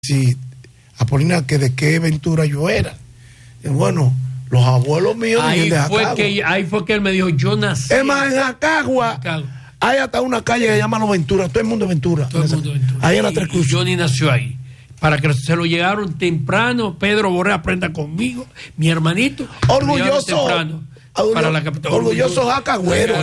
si Apolinar, que de qué Ventura yo era. Y bueno, los abuelos míos ahí fue que él me dijo, yo nací. Es más, en Jacagua hay hasta una calle que se llama Los Ventura, todo el mundo Ventura. Todo el mundo Ventura. Ahí en la Tres Cruces. Johnny nació ahí. Para que se lo llegaron temprano, Pedro Borré aprenda conmigo, mi hermanito. Orgulloso. Para la capital. Orgulloso Jacagüero.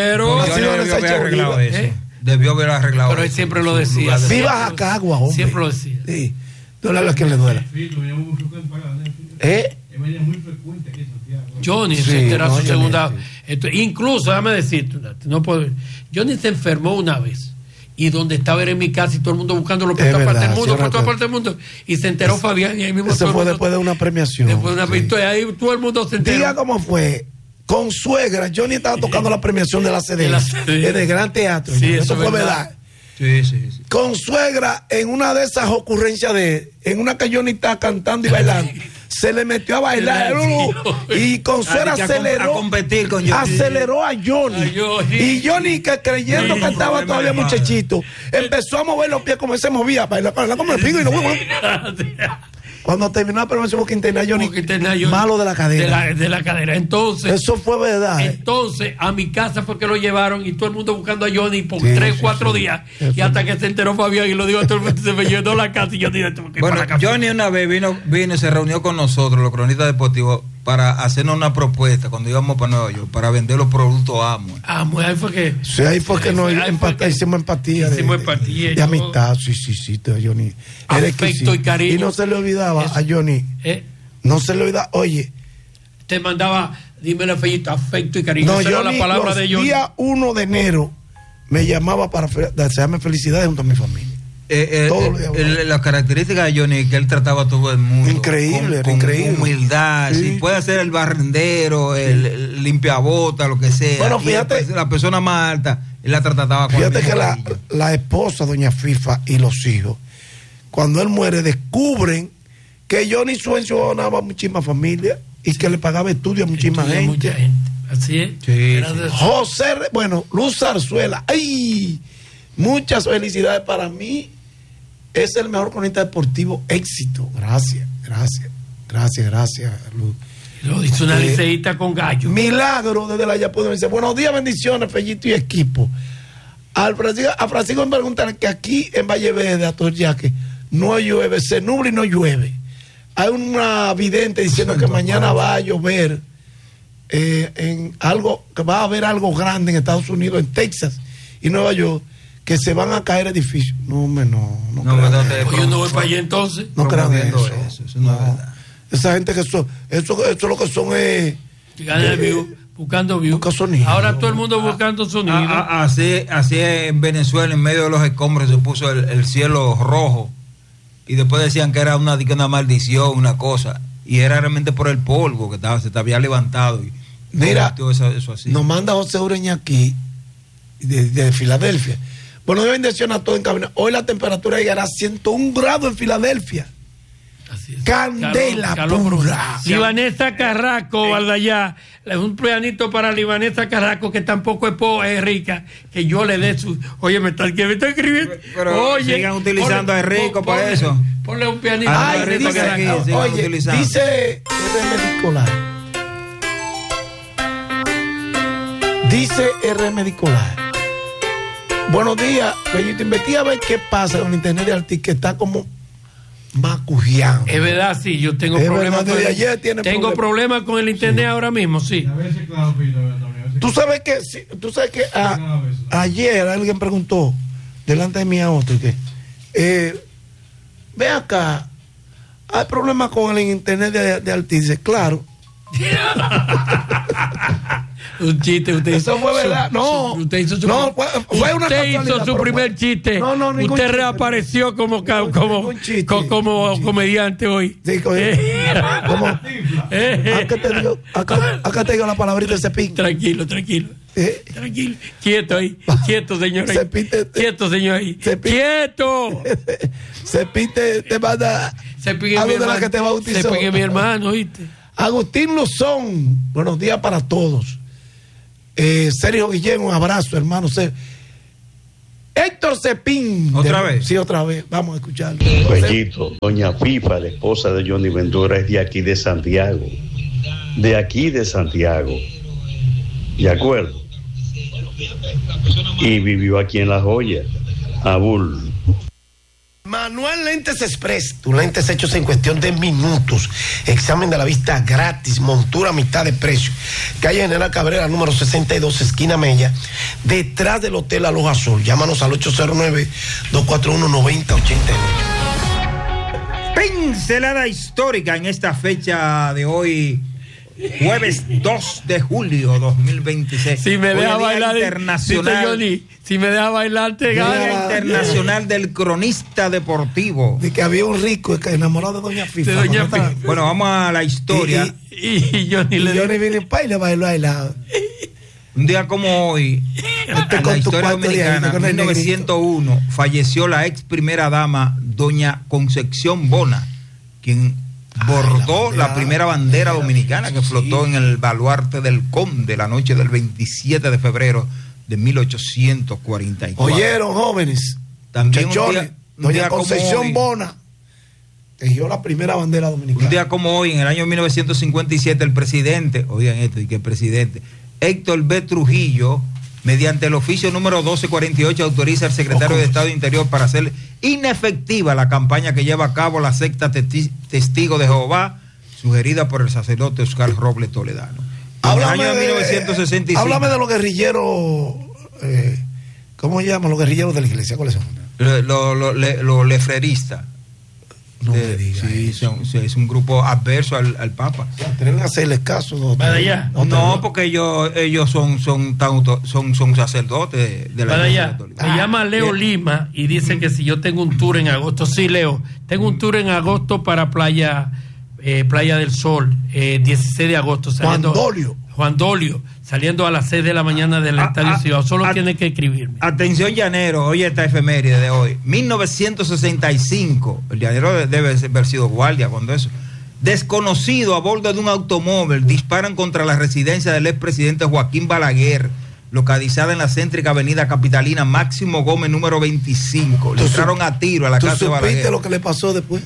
Debió haber arreglado. Pero él siempre lo decía. Viva Jacagua, hombre. Siempre lo decía. Sí. Duele a quien le duela. Johnny se enteró su segunda. Incluso, déjame decirte, no puedo. Johnny se enfermó una vez. Y donde estaba era en mi casa y todo el mundo buscándolo por toda parte del mundo, por toda parte del mundo. Y se enteró Fabián y ahí mismo. Eso fue después de una premiación. Después de una victoria, ahí todo el mundo se enteró. Diga cómo fue. Con suegra, Johnny estaba tocando la premiación de la CDN en el Gran Teatro. Sí, eso fue verdad. Sí. Con suegra, en una de esas ocurrencias en una que Johnny estaba cantando y bailando, se le metió a bailar y con suegra aceleró a Johnny. Y Johnny, que creyendo que estaba todavía muchachito, empezó a mover los pies como él se movía, bailar como el pico y no. Cuando terminó la premiación porque interna Johnny malo de la cadera. De la cadera. Entonces. Eso fue verdad. Entonces, a mi casa fue que lo llevaron y todo el mundo buscando a Johnny por 3-4 días. Y hasta que se enteró Fabián y lo dijo a todo el mundo, se me llenó la casa y yo dije, bueno, Johnny una vez vino y se reunió con nosotros, los cronistas deportivos, para hacernos una propuesta cuando íbamos para Nueva York, para vender los productos Amway. Ahí fue que. Sí, ahí fue que hicimos empatía. Hicimos empatía. De amistad, sí, Johnny. Afecto y cariño. Y no se le olvidaba a Johnny. No se le olvidaba, oye. Te mandaba, dímelo, Fellito, afecto y cariño. No, esa era la palabra de Johnny. Día 1 de enero me llamaba para desearme felicidades junto a mi familia. Las características de Johnny, que él trataba a todo el mundo increíble, con humildad, sí. Si puede ser el barrendero, el limpiabota, lo que sea. Bueno, fíjate, la persona más alta, él la trataba con fíjate que la esposa, doña Fifa, y los hijos, cuando él muere, descubren que Johnny Suencio donaba muchísima familia y que le pagaba estudios a muchísima gente. Mucha gente. Así es. Sí. Luz Zarzuela, ¡ay! Muchas felicidades para mí. Es el mejor cronista deportivo. Éxito. Gracias, Luz. Lo dice una liceísta con gallo. Milagro desde la Yapudo me dice: buenos días, bendiciones, Fellito y equipo. A Francisco me preguntan que aquí en Valle Verde, a Toryaque, no llueve, se nubla y no llueve. Hay una vidente diciendo que mañana va a llover que va a haber algo grande en Estados Unidos, en Texas y Nueva York, que se van a caer edificios. No yo no voy para allá entonces. No crean eso no es verdad. Esa gente que eso lo que son es buscando views. Ahora todo el mundo buscando sonido. Así en Venezuela, en medio de los escombros, se puso el cielo rojo y después decían que era una maldición, una cosa, y era realmente por el polvo que se había levantado. Mira, eso así. Nos manda José Ureña aquí de Filadelfia. Bueno, yo bendición a todo en cabina. Hoy la temperatura llegará a 101 grados en Filadelfia. Así es. Candela pura. Libanesa Carrasco, Valdallá. Un pianito para Libanesa Carrasco, que tampoco es rica, que yo le dé su. Oye, me está escribiendo. Pero sigan utilizando a Rico para eso. Ponle un pianito. Dice R. Medicolar. Buenos días, Fellito. Investiga a ver qué pasa con el internet de Artis, que está como macujeando. Es verdad, sí, yo tengo problemas problemas con el internet ahora mismo, sí. Tú sabes que ayer alguien preguntó delante de mí a otro que ve acá, hay problemas con el internet de Artis. Dice, claro. Un chiste, usted eso fue verdad. Usted hizo su primer chiste. Usted chiste, reapareció como comediante hoy. Sí, acá te digo la palabrita de Cepín. Tranquilo. Quieto ahí. Quieto, señor. Quieto, señor ahí. Quieto. Cepín te manda algo de la que te bautizó. Cepín es mi hermano, ¿oíste? Agustín Luzón, buenos días para todos. Sergio Guillén, un abrazo, hermano. Héctor Cepín. ¿Otra vez? Sí, otra vez. Vamos a escucharlo. Bellito, doña Fifa, la esposa de Johnny Ventura, es de aquí de Santiago. De aquí de Santiago. ¿De acuerdo? Y vivió aquí en La Joya. Abul. Manuel Lentes Express, tus lentes hechos en cuestión de minutos. Examen de la vista gratis, montura a mitad de precio. Calle General Cabrera, número 62, esquina Mella, detrás del Hotel Aloha Sol. Llámanos al 809-241-9088. Pincelada histórica en esta fecha de hoy, jueves 2 de julio 2026. Si me deja bailar, internacional, Johnny, si me deja bailar, te gano. Día internacional del cronista deportivo. De que había un rico enamorado de Doña FIFA. De Doña Fifa. Bueno, vamos a la historia. Y Johnny viene para y le bailó a helado. Un día como hoy, en la historia dominicana, en 1901, falleció la ex primera dama, doña Concepción Bona, quien bordó la primera bandera dominicana que flotó en el baluarte del Conde la noche del 27 de febrero de 1844. Oyeron, jóvenes, también doña Concepción Bona tejió la primera bandera dominicana. Un día como hoy, en el año 1957, el presidente, oigan esto, y que el presidente Héctor B. Trujillo, mediante el oficio número 1248, autoriza al secretario de Estado de Interior para hacer inefectiva la campaña que lleva a cabo la secta Testigo de Jehová, sugerida por el sacerdote Oscar Robles Toledano. En el año 1965. Háblame de los guerrilleros, ¿cómo se llaman los guerrilleros de la iglesia? ¿Cuáles son? Los lefreristas. No me digas. Sí, es un grupo adverso al Papa. Tienen que hacerles caso. No, porque ellos son sacerdotes de la iglesia católica. Me llama Leo Lima y dice que si yo tengo un tour en agosto. Sí, Leo, tengo un tour en agosto para Playa del Sol, 16 de agosto. Juan Dolio, saliendo a las 6 de la mañana del Estadio Ciudad. Solo tiene que escribirme. Atención, llanero, oye esta efeméride de hoy. 1965, el llanero debe haber sido guardia cuando eso. Desconocido a bordo de un automóvil disparan contra la residencia del expresidente Joaquín Balaguer, localizada en la céntrica avenida Capitalina Máximo Gómez, número 25. Le entraron a tiro a la casa de Balaguer. ¿Tú supiste lo que le pasó después?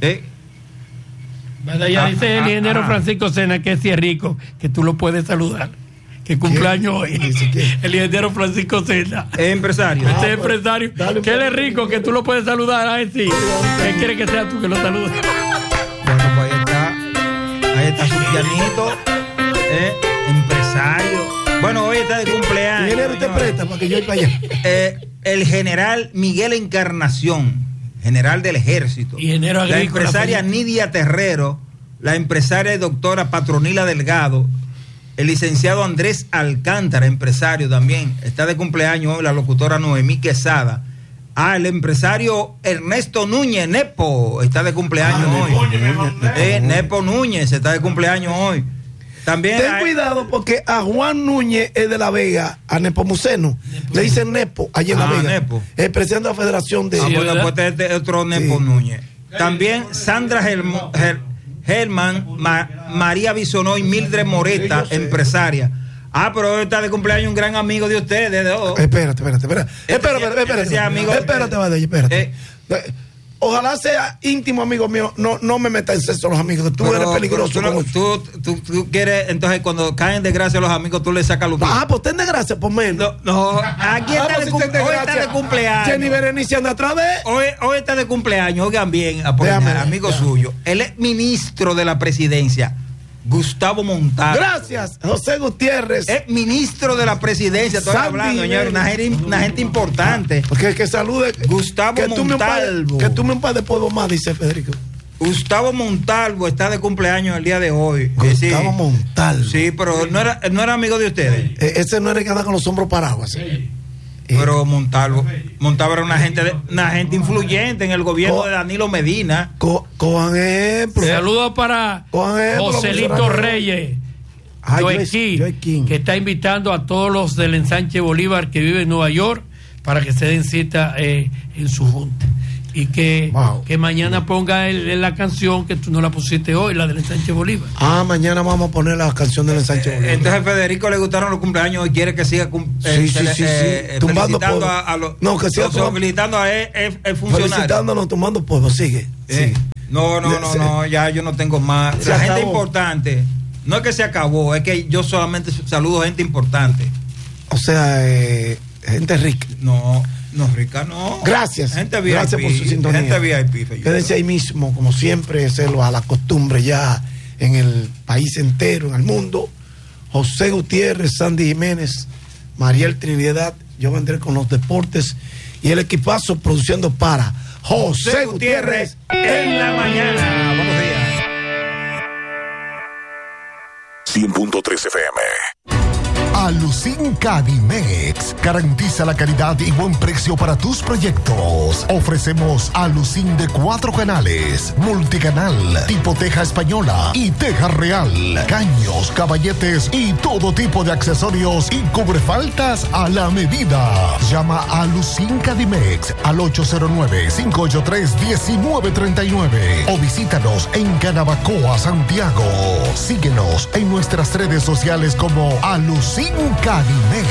Ya dice el ingeniero Francisco Sena que si es rico, que tú lo puedes saludar, que cumpleaños hoy. El ingeniero Francisco Sena es empresario. Este es empresario, que él es rico, que tú lo puedes saludar. A él sí, él quiere que sea tú que lo saludes. Bueno, pues ahí está su pianito, empresario. Bueno, hoy está de cumpleaños. Ingeniero, te presta para que yo vaya para allá. El general Miguel Encarnación, general del ejército, la empresaria Nidia Terrero, la empresaria y doctora Patronila Delgado, el licenciado Andrés Alcántara, empresario también, está de cumpleaños hoy la locutora Noemí Quesada. El empresario Ernesto Núñez, Nepo, está de cumpleaños hoy. Nepo Núñez está de cumpleaños hoy. También ten cuidado porque a Juan Núñez es de La Vega, a Nepomuceno le dicen Nepo allí en La Vega. Nepo. El presidente de la Federación de... bueno, pues este otro Nepo Núñez. También Sandra Germán, María Bisonoy, Mildred Moreta, empresaria. Pero hoy está de cumpleaños un gran amigo de ustedes. Espérate. Espérate. Ojalá sea íntimo amigo mío. No me metas en sexo los amigos, que tú eres peligroso. Tú quieres, entonces cuando caen en desgracia los amigos, tú le sacas los pies. Pues ten desgracia, pues menos. No, aquí está de cumpleaños. Jenny Berenice anda otra vez. Hoy está de cumpleaños, oigan bien, amigo suyo. Él es ministro de la presidencia, Gustavo Montalvo. Gracias, José Gutiérrez. Es ministro de la presidencia. Estoy hablando, señor, una gente importante. Porque que salude Gustavo Montalvo. Que tú me un par de polvo más, dice Federico. Gustavo Montalvo está de cumpleaños el día de hoy. Gustavo Montalvo. Sí, pero no era amigo de ustedes. Ese no era el que anda con los hombros parados así. Pero Montalvo era una gente influyente en el gobierno de Danilo Medina. Cojan ejemplo. Saludos para Joselito Reyes, Joaquín, que está invitando a todos los del ensanche Bolívar que viven en Nueva York para que se den cita en su junta. Y que mañana ponga la canción que tú no la pusiste hoy, la del Ensanche Bolívar. Mañana vamos a poner la canción del Ensanche Bolívar. Entonces a Federico le gustaron los cumpleaños y quiere que siga tumbando felicitando a los... No, que siga felicitando a el funcionario. Felicitándonos, tumbando polvo, sigue. No, ya yo no tengo más. La gente importante, no es que se acabó, es que yo solamente saludo gente importante. O sea, gente rica. No, rica no. Gracias. Gente VIP. Gracias por su sintonía. Gente VIP. Quédense ahí mismo, como siempre, hacerlo a la costumbre ya en el país entero, en el mundo. José Gutiérrez, Sandy Jiménez, Mariel Trinidad, yo vendré con los deportes y el equipazo produciendo para José Gutiérrez en la mañana. Buenos días. 100.3 FM. Alucin Cadimex garantiza la calidad y buen precio para tus proyectos. Ofrecemos Alucin de 4 canales, multicanal, tipo teja española y teja real, caños, caballetes y todo tipo de accesorios y cubrefaltas a la medida. Llama a Alucin Cadimex al 809-583-1939 o visítanos en Canabacoa, Santiago. Síguenos en nuestras redes sociales como Alucin Cadimex.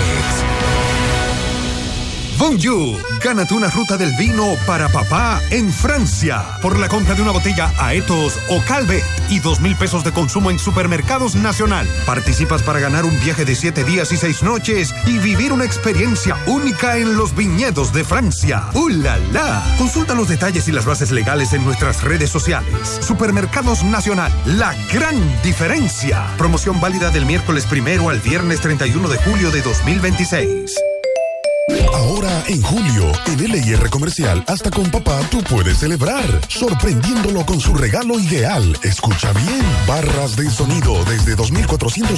Bonjour, gánate una ruta del vino para papá en Francia por la compra de una botella Aetos o Calvet y 2,000 pesos de consumo en Supermercados Nacional. Participas para ganar un viaje de 7 días y 6 noches y vivir una experiencia única en los viñedos de Francia. ¡La la! Consulta los detalles y las bases legales en nuestras redes sociales. Supermercados Nacional, la gran diferencia. Promoción válida del miércoles 1 al viernes 31 de julio de 2026. Ahora en julio, en LIR Comercial, hasta con papá tú puedes celebrar, sorprendiéndolo con su regalo ideal. Escucha bien, barras de sonido desde 2,400